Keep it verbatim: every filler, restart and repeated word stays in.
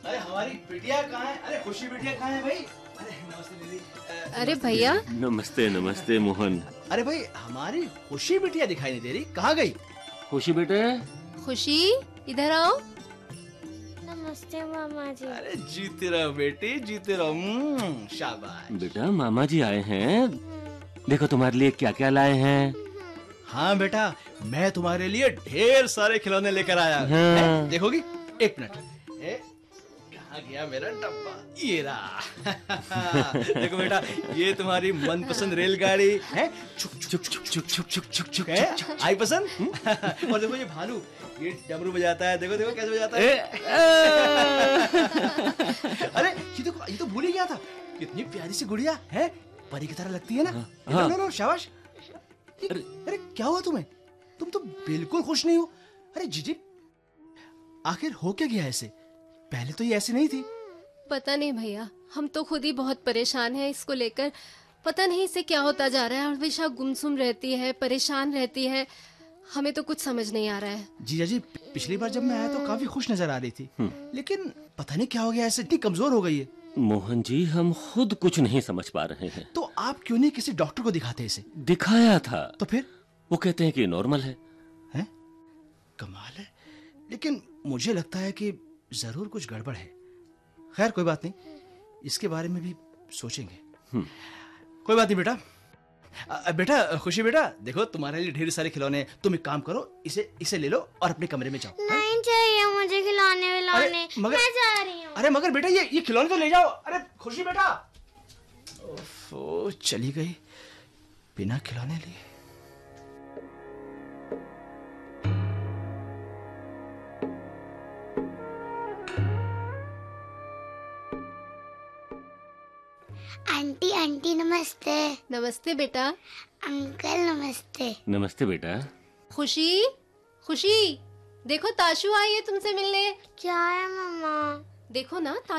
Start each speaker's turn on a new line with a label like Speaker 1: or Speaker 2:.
Speaker 1: अरे हमारी बिटिया कहाँ है? अरे खुशी बिटिया कहाँ है भाई? अरे नमस्ते दीदी।
Speaker 2: अरे भैया,
Speaker 3: नमस्ते नमस्ते मोहन।
Speaker 1: अरे भाई हमारी खुशी बिटिया दिखाई नहीं दे रही, कहाँ गई?
Speaker 3: खुशी बेटे।
Speaker 2: खुशी इधर आओ।
Speaker 4: नमस्ते मामा जी।
Speaker 1: अरे जीते रहो बेटी, जीते रहो। हम्म, शाबाश।
Speaker 3: बेटा मामा जी आए हैं, देखो तुम्हारे लिए क्या क्या लाए हैं।
Speaker 1: हाँ बेटा, मैं तुम्हारे लिए ढेर सारे खिलौने लेकर आया।
Speaker 3: हाँ।
Speaker 1: है, देखोगी? एक मिनट। ए, कहाँ गया मेरा डब्बा? ये रहा। देखो बेटा, ये तुम्हारी मनपसंद रेलगाड़ी है। छुक छुक छुक छुक छुक छुक छुक छुक है, आई पसंद? और देखो ये भालू, ये डमरू बजाता है। देखो देखो कैसे बजाता है। अरे ये देखो, ये तो भूल ही गया था। कितनी प्यारी सी गुड़िया है, परी की तरह लगती है ना।
Speaker 3: हाँ।
Speaker 1: नो नो शाबाश। अरे, अरे क्या हुआ तुम्हें? तुम तो बिल्कुल खुश नहीं हो। अरे जीजी, आखिर हो क्या गया ऐसे? पहले तो ये ऐसी नहीं थी।
Speaker 2: पता नहीं भैया, हम तो खुद ही बहुत परेशान हैं इसको लेकर। पता नहीं इसे क्या होता जा रहा है, हमेशा गुमसुम रहती है, परेशान रहती है। हमें तो कुछ समझ नहीं आ रहा है।
Speaker 1: जीजा जी, पिछली बार जब मैं आया तो काफी खुश नजर आ रही थी, लेकिन पता नहीं क्या हो गया, ऐसे इतनी कमजोर हो गई है।
Speaker 3: मोहन जी हम खुद कुछ नहीं समझ पा रहे हैं।
Speaker 1: तो आप क्यों नहीं किसी डॉक्टर को दिखाते इसे?
Speaker 3: दिखाया था,
Speaker 1: तो फिर?
Speaker 3: वो कहते हैं कि नॉर्मल है।
Speaker 1: हैं? कमाल है, लेकिन मुझे लगता है कि जरूर कुछ गड़बड़ है। खैर कोई बात नहीं, इसके बारे में भी सोचेंगे। कोई बात नहीं बेटा। अ, बेटा खुशी बेटा, देखो तुम्हारे लिए ढेर सारे खिलौने। तुम एक काम करो, इसे इसे ले लो और अपने कमरे में जाओ।
Speaker 4: नहीं चाहिए मुझे खिलौने विलौने।
Speaker 1: अरे, मगर-
Speaker 4: मैं जा रही हूँ।
Speaker 1: अरे मगर बेटा, ये ये खिलौने तो ले जाओ। अरे खुशी बेटा। ओफो, चली गई बिना खिलौने लिए।
Speaker 4: आंटी आंटी नमस्ते।
Speaker 2: नमस्ते बेटा।
Speaker 4: अंकल नमस्ते।
Speaker 3: नमस्ते बेटा।
Speaker 2: खुशी, खुशी, देखो ताशु आई है तुमसे मिलने।
Speaker 4: क्या है मम्मा?
Speaker 2: देखो ना,